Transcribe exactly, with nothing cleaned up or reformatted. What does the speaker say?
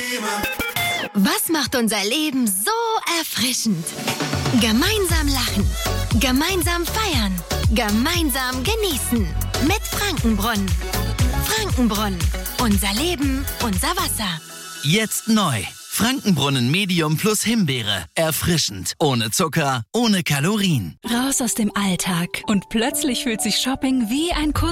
Was macht unser Leben so erfrischend? Gemeinsam lachen, gemeinsam feiern, gemeinsam genießen. Mit Frankenbrunnen. Frankenbrunnen. Unser Leben, unser Wasser. Jetzt neu. Frankenbrunnen Medium plus Himbeere. Erfrischend. Ohne Zucker, ohne Kalorien. Raus aus dem Alltag. Und plötzlich fühlt sich Shopping wie ein kurzer